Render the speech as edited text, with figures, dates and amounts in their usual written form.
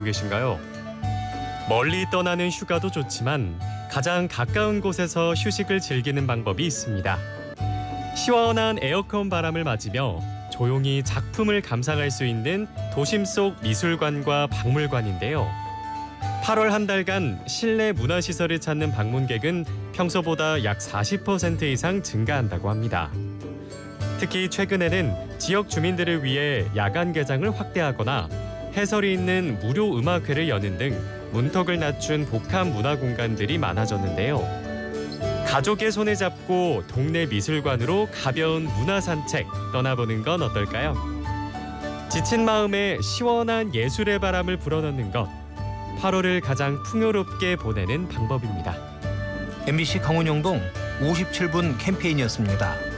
계신가요? 멀리 떠나는 휴가도 좋지만 가장 가까운 곳에서 휴식을 즐기는 방법이 있습니다. 시원한 에어컨 바람을 맞으며 조용히 작품을 감상할 수 있는 도심 속 미술관과 박물관인데요. 8월 한 달간 실내 문화시설을 찾는 방문객은 평소보다 약 40% 이상 증가한다고 합니다. 특히 최근에는 지역 주민들을 위해 야간 개장을 확대하거나 해설이 있는 무료 음악회를 여는 등 문턱을 낮춘 복합 문화 공간들이 많아졌는데요. 가족의 손을 잡고 동네 미술관으로 가벼운 문화 산책 떠나보는 건 어떨까요? 지친 마음에 시원한 예술의 바람을 불어넣는 것, 8월을 가장 풍요롭게 보내는 방법입니다. MBC 강원영동 57분 캠페인이었습니다.